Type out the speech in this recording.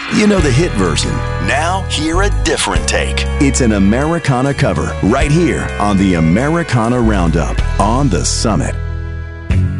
You know the hit version. Now, hear a different take. It's an Americana cover right here on the Americana Roundup on The Summit.